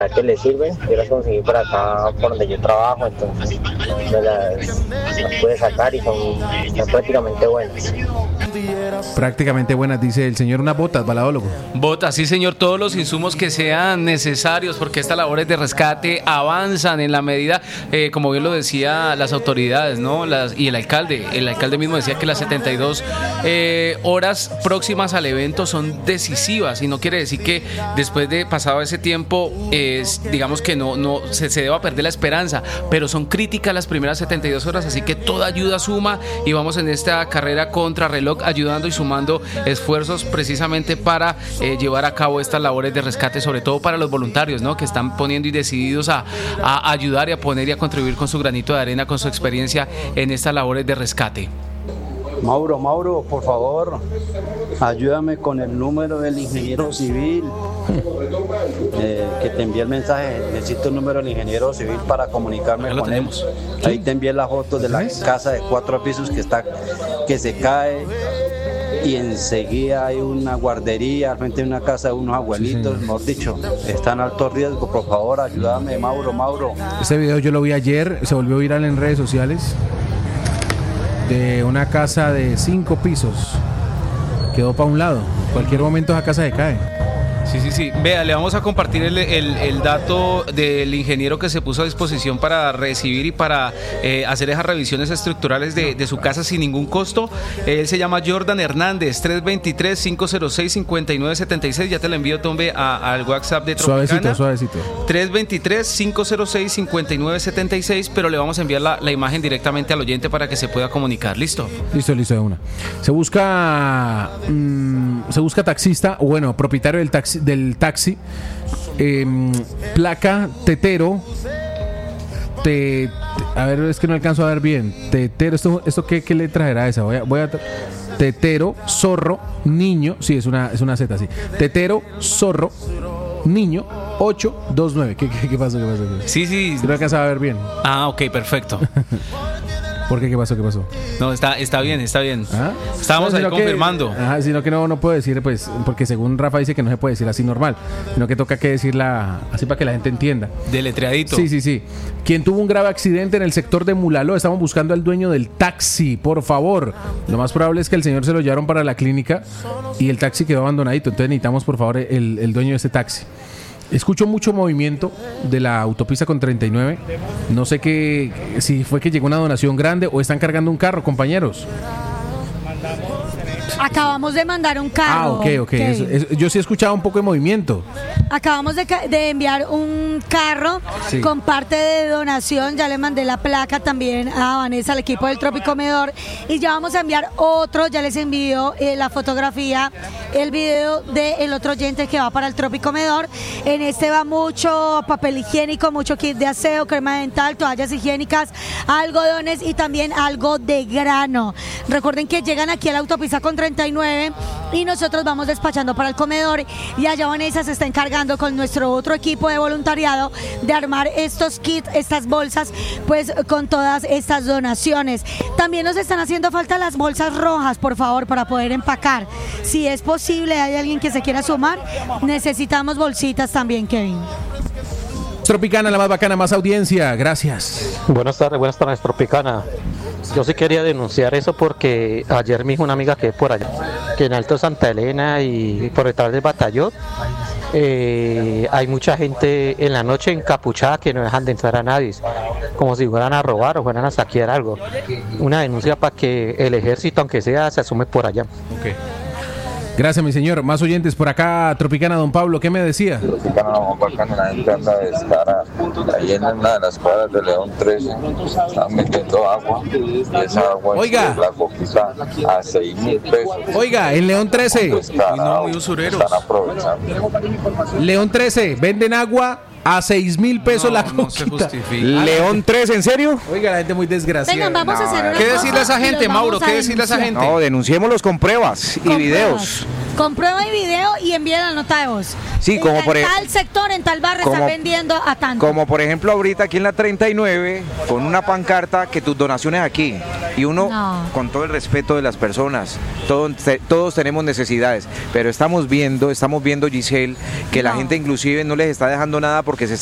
que les sirven, yo las conseguí por acá, por donde yo trabajo, entonces las pude sacar y son prácticamente buenas. Prácticamente buenas, dice el señor. Unas botas, baladólogo. Botas, sí señor, todos los insumos que sean necesarios, porque estas labores de rescate avanzan en la medida, como bien lo decía las autoridades, ¿no? Y el alcalde mismo decía que las 72 horas próximas al evento son decisivas, y no quiere decir que después de pasado ese tiempo, digamos que no se deba perder la esperanza, pero son críticas las primeras 72 horas, así que toda ayuda suma, y vamos en esta carrera contra reloj ayudando y sumando esfuerzos precisamente para llevar a cabo estas labores de rescate, sobre todo para los voluntarios, ¿no? Que están poniendo y decididos a ayudar y a poner y a contribuir con su granito de arena, con su experiencia en estas labores de rescate. Mauro, por favor, ayúdame con el número del ingeniero civil, que te envié el mensaje. Necesito el número del ingeniero civil para comunicarme con él. Ahí te envié la foto de la casa de 4 pisos que se cae, y enseguida hay una guardería al frente de una casa de unos abuelitos, mejor dicho, está en alto riesgo. Por favor, ayúdame, Mauro. Este video yo lo vi ayer, se volvió viral en redes sociales, de una casa de 5 pisos. Quedó para un lado. En cualquier momento esa casa se cae. Sí. Vea, le vamos a compartir el dato del ingeniero que se puso a disposición para recibir y para hacer esas revisiones estructurales de su casa sin ningún costo. Él se llama Jordan Hernández, 323-506-5976. Ya te lo envío, Tombe, al WhatsApp de Tropicana. Suavecito. 323-506-5976, pero le vamos a enviar la imagen directamente al oyente para que se pueda comunicar. ¿Listo? Listo, de una. Se busca taxista, o bueno, propietario del taxi, placa Tetero, a ver, es que no alcanzo a ver bien. Tetero, ¿esto qué letra era esa? Voy a Tetero, zorro, niño, sí, es una Z, sí. Tetero, zorro, niño, 829. ¿Qué pasó? Sí. No alcanzaba a ver bien. Ah, ok, perfecto. ¿Por qué? ¿Qué pasó? No, está bien. ¿Ah? Estábamos ahí confirmando. Sino que no puedo decir, pues, porque según Rafa dice que no se puede decir así normal, sino que toca que decirla así para que la gente entienda. Deletreadito. Sí. Quien tuvo un grave accidente en el sector de Mulaló, estamos buscando al dueño del taxi, por favor. Lo más probable es que el señor se lo llevaron para la clínica y el taxi quedó abandonadito, entonces necesitamos, por favor, el dueño de ese taxi. Escucho mucho movimiento de la autopista con 39. No sé si fue que llegó una donación grande o están cargando un carro, compañeros. Acabamos de mandar un carro. Ok. Yo sí he escuchado un poco de movimiento. Acabamos de enviar un carro con parte de donación. Ya le mandé la placa también a Vanessa, al equipo del Tropicomedor. Y ya vamos a enviar otro. Ya les envío la fotografía, el video del otro oyente que va para el Tropicomedor. En este va mucho papel higiénico, mucho kit de aseo, crema dental, toallas higiénicas, algodones y también algo de grano. Recuerden que llegan aquí a la autopista con 39 y nosotros vamos despachando para el comedor, y allá Vanessa se está encargando con nuestro otro equipo de voluntariado de armar estos kits, estas bolsas, pues con todas estas donaciones. También nos están haciendo falta las bolsas rojas, por favor, para poder empacar. Si es posible, hay alguien que se quiera sumar, necesitamos bolsitas también, Kevin. Tropicana, la más bacana, más audiencia, gracias. Buenas tardes, Tropicana. Yo sí quería denunciar eso porque ayer mismo una amiga que es por allá, que en Alto Santa Elena y por detrás del batallón, hay mucha gente en la noche encapuchada que no dejan de entrar a nadie, como si fueran a robar o fueran a saquear algo. Una denuncia para que el ejército, aunque sea, se asume por allá. Okay. Gracias, mi señor. Más oyentes por acá, Tropicana, don Pablo, ¿qué me decía? Tropicana, no, bacana, la gente anda descarada. Ahí en una de las cuadras de León 13 están metiendo agua, y esa agua, oiga, la coquita a 6,000 pesos. Oiga, en León 13. Muy usureros. Están aprovechando. León 13, venden agua a 6,000 pesos la coquita. León 3, ¿en serio? Oiga, la gente muy desgraciada. Vengan, vamos a hacer una ¿Qué cosa, decirle a esa gente, Mauro? ¿Qué decirle a esa gente? No, denunciémoslos con pruebas y videos. Con prueba y video, y envíen la nota de voz. Sí, como en tal sector, en tal barrio están vendiendo a tanto. Como por ejemplo ahorita aquí en la 39, con una pancarta que tus donaciones aquí. Y uno, con todo el respeto de las personas, todos tenemos necesidades, pero estamos viendo, Giselle, que la gente inclusive no les está dejando nada porque se